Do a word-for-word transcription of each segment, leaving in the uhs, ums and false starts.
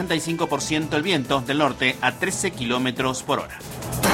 setenta y cinco por ciento el viento del norte a trece kilómetros por hora.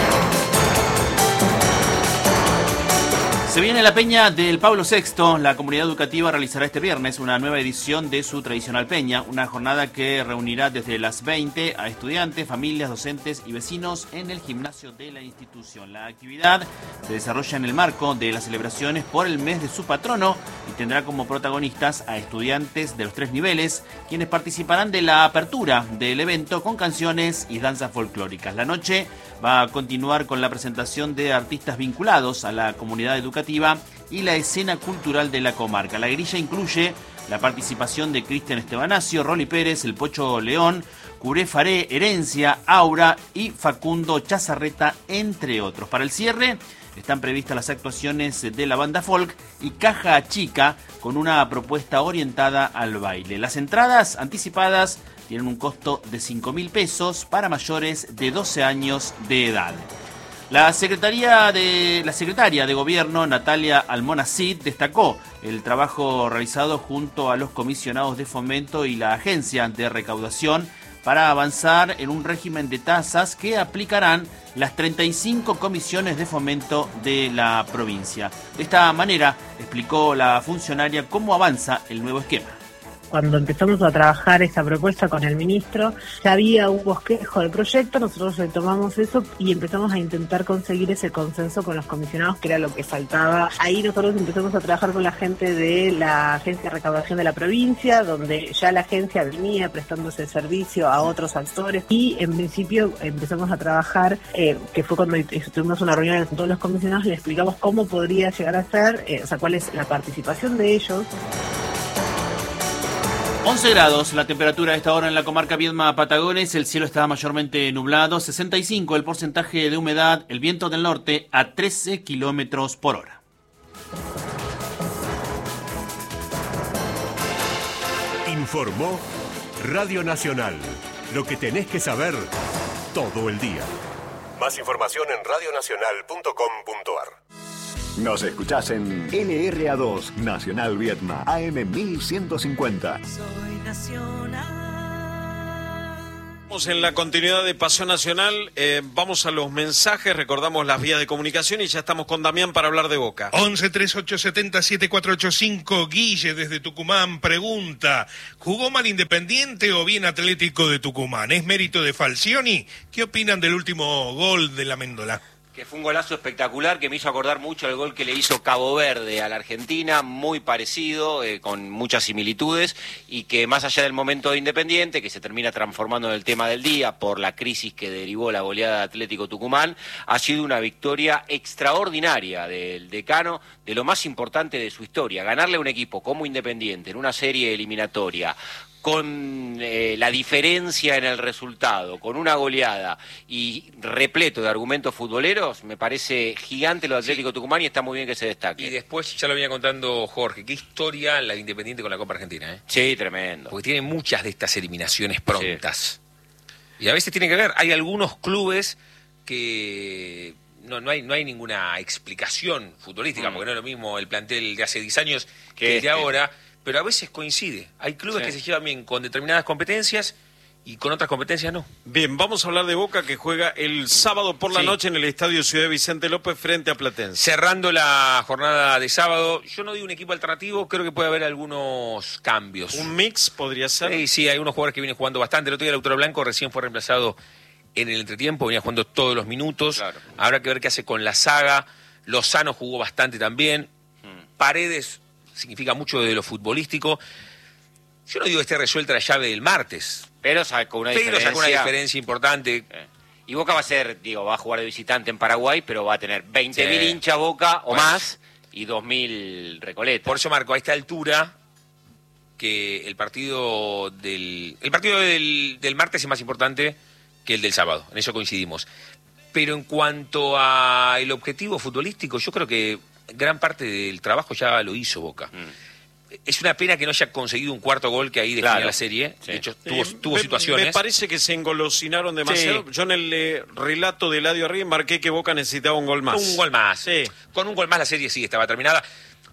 Se viene la peña del Pablo sexto. La comunidad educativa realizará este viernes una nueva edición de su tradicional peña, una jornada que reunirá desde las veinte a estudiantes, familias, docentes y vecinos en el gimnasio de la institución. La actividad se desarrolla en el marco de las celebraciones por el mes de su patrono y tendrá como protagonistas a estudiantes de los tres niveles, quienes participarán de la apertura del evento con canciones y danzas folclóricas. La noche va a continuar con la presentación de artistas vinculados a la comunidad educativa y la escena cultural de la comarca. La grilla incluye la participación de Cristian Estebanasio, Rolly Pérez, El Pocho León, Curé Faré, Herencia, Aura y Facundo Chazarreta, entre otros. Para el cierre están previstas las actuaciones de la banda folk y Caja Chica, con una propuesta orientada al baile. Las entradas anticipadas tienen un costo de cinco mil pesos para mayores de doce años de edad. La Secretaría de, la secretaria de Gobierno, Natalia Almonacid, destacó el trabajo realizado junto a los comisionados de fomento y la agencia de recaudación para avanzar en un régimen de tasas que aplicarán las treinta y cinco comisiones de fomento de la provincia. De esta manera, explicó la funcionaria cómo avanza el nuevo esquema. Cuando empezamos a trabajar esta propuesta con el ministro, ya había un bosquejo del proyecto, nosotros retomamos eso y empezamos a intentar conseguir ese consenso con los comisionados, que era lo que faltaba. Ahí nosotros empezamos a trabajar con la gente de la Agencia de Recaudación de la provincia, donde ya la agencia venía prestándose servicio a otros actores, y en principio empezamos a trabajar, eh, que fue cuando tuvimos una reunión con todos los comisionados y les explicamos cómo podría llegar a ser, eh, o sea, cuál es la participación de ellos. once grados la temperatura a esta hora en la comarca Viedma-Patagones, el cielo está mayormente nublado, sesenta y cinco el porcentaje de humedad, el viento del norte a trece kilómetros por hora. Informó Radio Nacional, lo que tenés que saber todo el día. Más información en radio nacional punto com punto a r. Nos escuchás en L R A dos, Nacional Viedma, A M mil ciento cincuenta. Soy nacional. Vamos en la continuidad de Pasión Nacional, eh, vamos a los mensajes, recordamos las vías de comunicación y ya estamos con Damián para hablar de Boca. once, treinta y ocho, setenta, setenta y cuatro ochenta y cinco, Guille desde Tucumán pregunta, ¿jugó mal Independiente o bien Atlético de Tucumán? ¿Es mérito de Falcioni? ¿Qué opinan del último gol de la Méndola? Que fue un golazo espectacular que me hizo acordar mucho al gol que le hizo Cabo Verde a la Argentina, muy parecido, eh, con muchas similitudes, y que más allá del momento de Independiente, que se termina transformando en el tema del día por la crisis que derivó la goleada de Atlético Tucumán, ha sido una victoria extraordinaria del decano, de lo más importante de su historia. Ganarle a un equipo como Independiente en una serie eliminatoria, con eh, la diferencia en el resultado, con una goleada y repleto de argumentos futboleros, me parece gigante lo de Atlético sí. Tucumán, y está muy bien que se destaque. Y después, ya lo venía contando Jorge, qué historia la de Independiente con la Copa Argentina, ¿eh? Sí, tremendo. Porque tiene muchas de estas eliminaciones prontas. Sí. Y a veces tiene que ver, hay algunos clubes que no, no, hay, no hay ninguna explicación futbolística, mm. porque no es lo mismo el plantel de hace diez años que, que el de ahora, pero a veces coincide. Hay clubes sí. que se llevan bien con determinadas competencias y con otras competencias no. Bien, vamos a hablar de Boca, que juega el sábado por la sí. noche en el Estadio Ciudad Vicente López frente a Platense. Cerrando la jornada de sábado, yo no digo un equipo alternativo, creo que puede haber algunos cambios. ¿Un mix podría ser? Sí, sí, hay unos jugadores que vienen jugando bastante. El otro día Lautaro Blanco recién fue reemplazado en el entretiempo, venía jugando todos los minutos. Claro. Habrá que ver qué hace con la saga. Lozano jugó bastante también. Hmm. Paredes significa mucho de lo futbolístico. Yo no digo que esté resuelta la llave del martes, pero sacó una pero diferencia. sacó una diferencia importante. Eh. Y Boca va a ser, digo, va a jugar de visitante en Paraguay, pero va a tener veinte mil sí. hinchas Boca o bueno. más y dos mil Recoleta. Por eso, Marco, a esta altura, que el partido del el partido del, del martes es más importante que el del sábado. En eso coincidimos. Pero en cuanto al objetivo futbolístico, yo creo que gran parte del trabajo ya lo hizo Boca. Mm. Es una pena que no haya conseguido un cuarto gol que ahí definía claro. la serie. Sí. De hecho, tuvo, eh, tuvo me, situaciones. Me parece que se engolosinaron demasiado. Sí. Yo en el eh, relato de Eladio Arriba marqué que Boca necesitaba un gol más. Un gol más. Sí. Con un gol más la serie sí estaba terminada.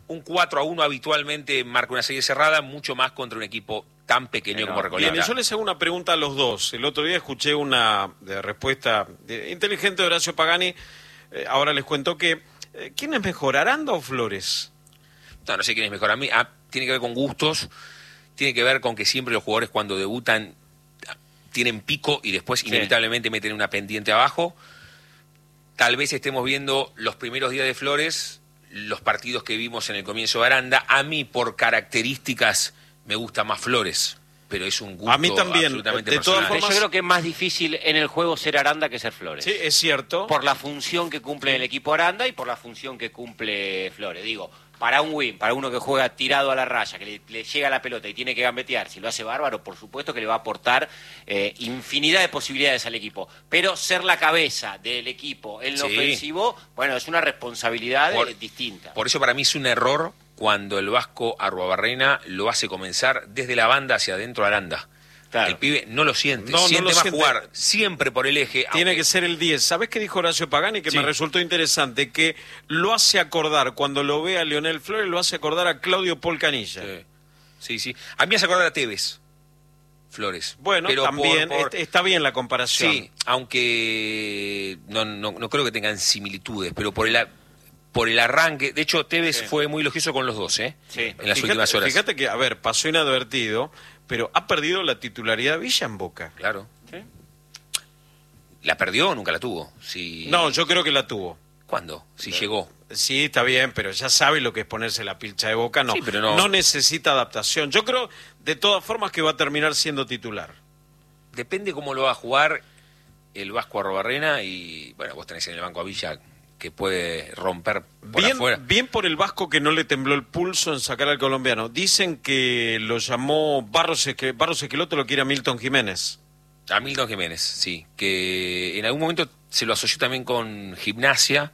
un cuatro a uno habitualmente marca una serie cerrada, mucho más contra un equipo tan pequeño Pero, como Recoleta. Bien, yo les hago una pregunta a los dos. El otro día escuché una de respuesta de, inteligente de Horacio Pagani. Eh, ahora les cuento que, eh, ¿quién es mejor, Aranda o Flores? No, no sé quién es mejor. A mí ah, tiene que ver con gustos, tiene que ver con que siempre los jugadores cuando debutan tienen pico y después sí. inevitablemente meten una pendiente abajo. Tal vez estemos viendo los primeros días de Flores, los partidos que vimos en el comienzo de Aranda. A mí, por características, me gusta más Flores, pero es un gusto a mí también, absolutamente de personal. todas formas, yo creo que es más difícil en el juego ser Aranda que ser Flores. Sí, es cierto. Por la función que cumple sí. el equipo Aranda y por la función que cumple Flores. Digo, para un win, para uno que juega tirado a la raya, que le, le llega la pelota y tiene que gambetear, si lo hace bárbaro, por supuesto que le va a aportar eh, infinidad de posibilidades al equipo. Pero ser la cabeza del equipo en lo sí. ofensivo, bueno, es una responsabilidad por, eh, distinta. Por eso para mí es un error cuando el vasco Arruabarrena lo hace comenzar desde la banda hacia adentro a Aranda. Claro. El pibe no lo siente, no, siente no lo más siente. Jugar siempre por el eje. Tiene aunque... que ser el diez. ¿Sabés qué dijo Horacio Pagani? Que sí. me resultó interesante, que lo hace acordar, cuando lo ve a Leonel Flores, lo hace acordar a Claudio Polcanilla. Sí, sí. sí. A mí me hace acordar a Tevez, Flores. Bueno, pero también por, por... está bien la comparación. Sí, aunque no, no, no creo que tengan similitudes, pero por el... por el arranque, de hecho Tevez sí. fue muy elogioso con los dos, ¿eh? Sí. En las fíjate, últimas horas. Fíjate que, a ver, pasó inadvertido, pero ha perdido la titularidad Villa en Boca. Claro. ¿Sí? ¿La perdió o nunca la tuvo? Si... No, yo creo que la tuvo. ¿Cuándo? Si pero, llegó. Sí, está bien, pero ya sabe lo que es ponerse la pilcha de Boca. No, sí, pero no. no necesita adaptación. Yo creo, de todas formas, que va a terminar siendo titular. Depende cómo lo va a jugar el Vasco Arruabarrena y, bueno, vos tenés en el banco a Villa... que puede romper por bien, afuera. Bien por el vasco que no le tembló el pulso en sacar al colombiano. Dicen que lo llamó Barros, que Barros Esqueloto lo quiere a Milton Jiménez. A Milton Jiménez, sí. Que en algún momento se lo asoció también con Gimnasia,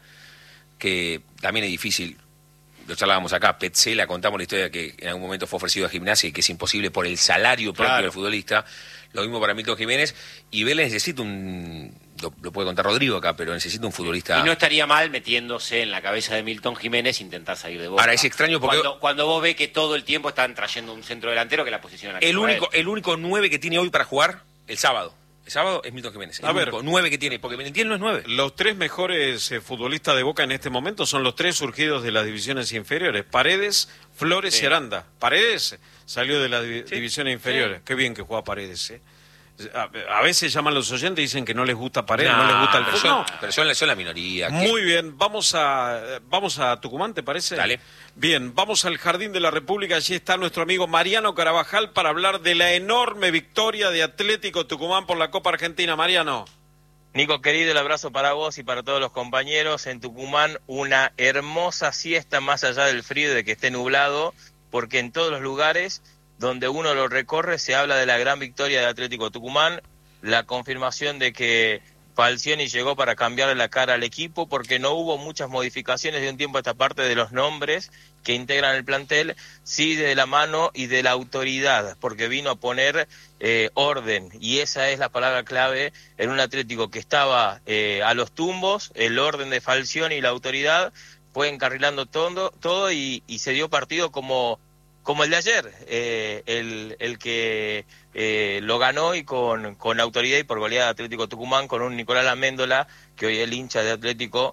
que también es difícil. Lo charlábamos acá, Petzela, contamos la historia que en algún momento fue ofrecido a Gimnasia y que es imposible por el salario propio claro. del futbolista. Lo mismo para Milton Jiménez. Y Vélez necesita un... Lo, lo puede contar Rodrigo acá, pero necesita un futbolista... Y no estaría mal metiéndose en la cabeza de Milton Jiménez intentar salir de Boca. Ahora, es extraño porque... Cuando, cuando vos ves que todo el tiempo están trayendo un centro delantero que la posiciona el único El único nueve que tiene hoy para jugar, el sábado. El sábado es Milton Jiménez. El A único ver, nueve que tiene, porque Benentiel no es nueve. Los tres mejores eh, futbolistas de Boca en este momento son los tres surgidos de las divisiones inferiores. Paredes, Flores sí. y Aranda. Paredes salió de las di sí. divisiones inferiores. Sí. Qué bien que juega Paredes, ¿eh? A, a veces llaman los oyentes y dicen que no les gusta Paredes, no, no les gusta el fútbol. No, pero son, son la minoría. Muy bien, vamos a vamos a Tucumán, ¿te parece? Dale. Bien, vamos al Jardín de la República. Allí está nuestro amigo Mariano Carabajal para hablar de la enorme victoria de Atlético Tucumán por la Copa Argentina. Mariano. Nico, querido, el abrazo para vos y para todos los compañeros. En Tucumán, una hermosa siesta más allá del frío, de que esté nublado, porque en todos los lugares donde uno lo recorre se habla de la gran victoria de Atlético Tucumán, la confirmación de que Falcioni llegó para cambiarle la cara al equipo, porque no hubo muchas modificaciones de un tiempo a esta parte de los nombres que integran el plantel, sí de la mano y de la autoridad, porque vino a poner eh, orden, y esa es la palabra clave en un Atlético que estaba eh, a los tumbos. El orden de Falcioni y la autoridad fue encarrilando todo, todo y, y se dio partido como... como el de ayer, eh, el, el que eh, lo ganó y con, con autoridad y por goleada de Atlético Tucumán, con un Nicolás Améndola, que hoy el hincha de Atlético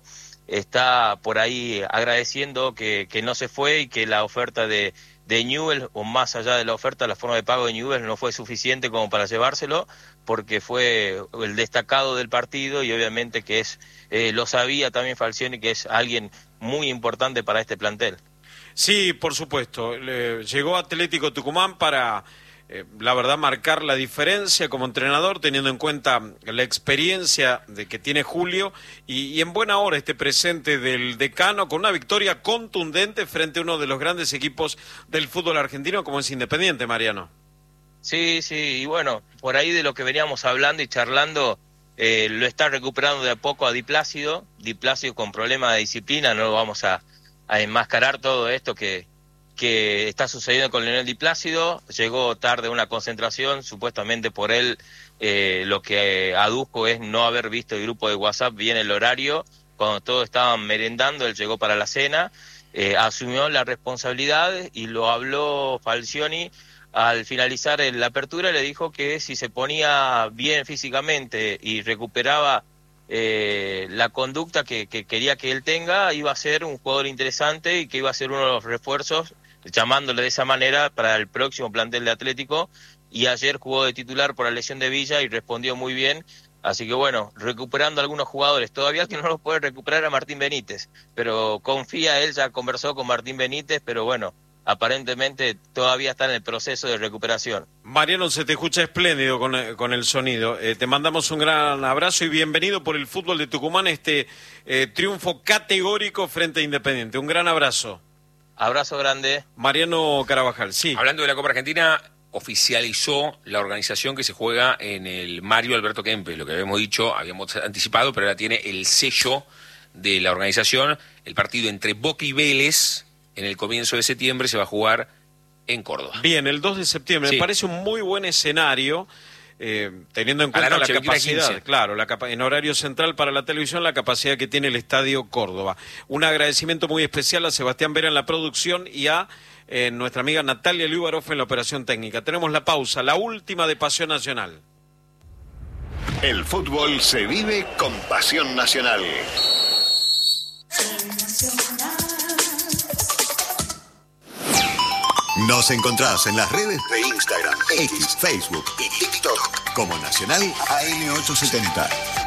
está por ahí agradeciendo que, que no se fue y que la oferta de, de Newell, o más allá de la oferta, la forma de pago de Newell no fue suficiente como para llevárselo, porque fue el destacado del partido y obviamente que es, eh, lo sabía también Falcioni, que es alguien muy importante para este plantel. Sí, por supuesto. Le llegó Atlético Tucumán para, eh, la verdad, marcar la diferencia como entrenador, teniendo en cuenta la experiencia de que tiene Julio y, y en buena hora este presente del decano con una victoria contundente frente a uno de los grandes equipos del fútbol argentino como es Independiente, Mariano. Sí, sí, y bueno, por ahí de lo que veníamos hablando y charlando, eh, lo está recuperando de a poco a Di Plácido, Di Plácido con problema de disciplina, no lo vamos a... a enmascarar todo esto que, que está sucediendo con Leonel Di Plácido. Llegó tarde a una concentración, supuestamente por él eh, lo que adujo es no haber visto el grupo de WhatsApp bien el horario, cuando todos estaban merendando, él llegó para la cena, eh, asumió la responsabilidad y lo habló Falcioni al finalizar la apertura. Le dijo que si se ponía bien físicamente y recuperaba eh, la conducta que, que quería que él tenga, iba a ser un jugador interesante y que iba a ser uno de los refuerzos, llamándole de esa manera, para el próximo plantel de Atlético. Y ayer jugó de titular por la lesión de Villa y respondió muy bien. Así que bueno, recuperando algunos jugadores. Todavía el que no lo puede recuperar a Martín Benítez, pero confía, él ya conversó con Martín Benítez, pero bueno, aparentemente todavía está en el proceso de recuperación. Mariano, se te escucha espléndido con, con el sonido. Eh, te mandamos un gran abrazo y bienvenido por el fútbol de Tucumán, este eh, triunfo categórico frente a Independiente. Un gran abrazo. Abrazo grande. Mariano Carabajal, sí. Hablando de la Copa Argentina, oficializó la organización que se juega en el Mario Alberto Kempes. Lo que habíamos dicho, habíamos anticipado, pero ahora tiene el sello de la organización. El partido entre Boca y Vélez en el comienzo de septiembre se va a jugar en Córdoba. Bien, el dos de septiembre. Sí. Me parece un muy buen escenario, eh, teniendo en cuenta la, noche, la capacidad, claro, la capa en horario central para la televisión, la capacidad que tiene el Estadio Córdoba. Un agradecimiento muy especial a Sebastián Vera en la producción y a eh, nuestra amiga Natalia Liubarov en la operación técnica. Tenemos la pausa, la última de Pasión Nacional. El fútbol se vive con Pasión Nacional. Nos encontrás en las redes de Instagram, X, Facebook y TikTok como Nacional A M ochocientos setenta.